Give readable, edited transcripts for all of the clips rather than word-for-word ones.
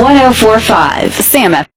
104.5 Sam FM.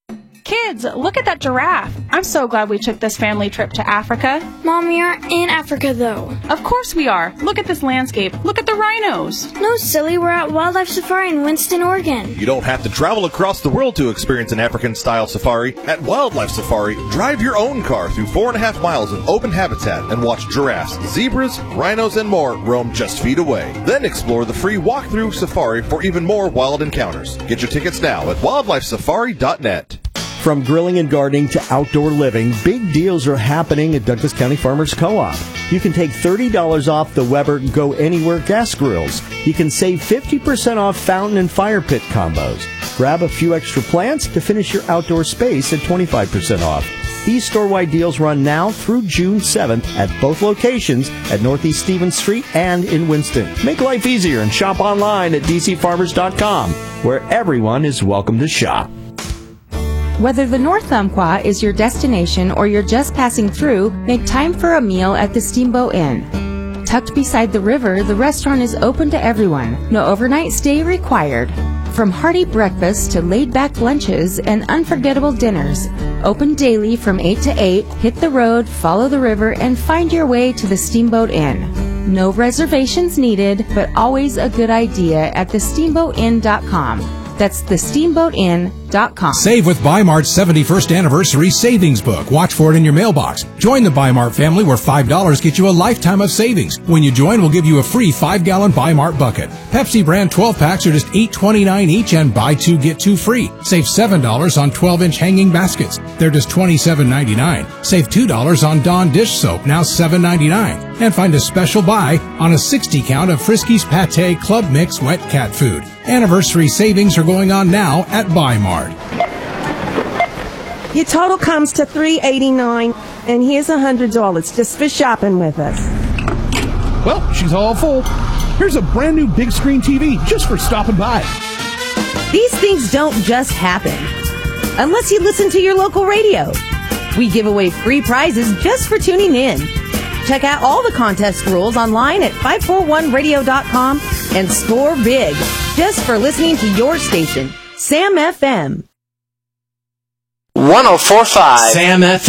Kids, look at that giraffe. I'm so glad we took this family trip to Africa. Mom, we aren't in Africa, though. Of course we are. Look at this landscape. Look at the rhinos. No, silly. We're at Wildlife Safari in Winston, Oregon. You don't have to travel across the world to experience an African-style safari. At Wildlife Safari, drive your own car through 4.5 miles of open habitat and watch giraffes, zebras, rhinos, and more roam just feet away. Then explore the free walk-through safari for even more wild encounters. Get your tickets now at wildlifesafari.net. From grilling and gardening to outdoor living, big deals are happening at Douglas County Farmers Co-op. You can take $30 off the Weber Go Anywhere gas grills. You can save 50% off fountain and fire pit combos. Grab a few extra plants to finish your outdoor space at 25% off. These store-wide deals run now through June 7th at both locations at Northeast Stevens Street and in Winston. Make life easier and shop online at dcfarmers.com, where everyone is welcome to shop. Whether the North Umpqua is your destination or you're just passing through, make time for a meal at the Steamboat Inn. Tucked beside the river, the restaurant is open to everyone. No overnight stay required. From hearty breakfasts to laid-back lunches and unforgettable dinners. Open daily from 8 to 8, hit the road, follow the river, and find your way to the Steamboat Inn. No reservations needed, but always a good idea at thesteamboatin.com. That's thesteamboatin.com. Save with Bi-Mart's 71st Anniversary Savings Book. Watch for it in your mailbox. Join the Bi-Mart family where $5 gets you a lifetime of savings. When you join, we'll give you a free 5-gallon Bi-Mart bucket. Pepsi brand 12-packs are just $8.29 each and buy 2, get 2 free. Save $7 on 12-inch hanging baskets. They're just $27.99. Save $2 on Dawn dish soap, now $7.99. And find a special buy on a 60-count of Friskies Pâté Club Mix wet cat food. Anniversary savings are going on now at Bi-Mart. Your total comes to $389, and here's $100 just for shopping with us. Well, she's all full. Here's a brand new big screen TV just for stopping by. These things don't just happen unless you listen to your local radio. We give away free prizes just for tuning in. Check out all the contest rules online at 541radio.com and score big just for listening to your station, Sam FM. 104.5 Sam FM.